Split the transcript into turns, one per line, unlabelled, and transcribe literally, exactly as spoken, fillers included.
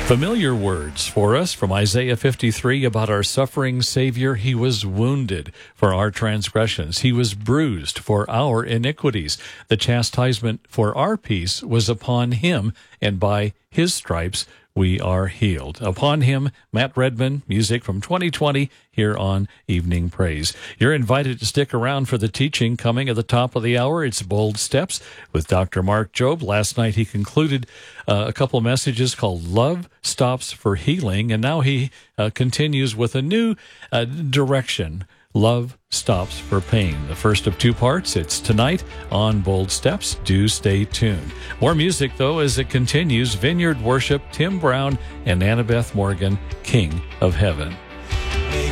Familiar words for us from Isaiah fifty-three about our suffering Savior. He was wounded for our transgressions. He was bruised for our iniquities. The chastisement for our peace was upon him, and by his stripes we are healed. Upon him, Matt Redman, music from twenty twenty here on Evening Praise. You're invited to stick around for the teaching coming at the top of the hour. It's Bold Steps with Doctor Mark Jobe. Last night he concluded uh, a couple messages called Love Stops for Healing, and now he uh, continues with a new uh, direction. Love Stops for Pain. The first of two parts. It's tonight on Bold Steps. Do stay tuned. More music, though, as it continues. Vineyard Worship, Tim Brown, and Annabeth Morgan, King of Heaven.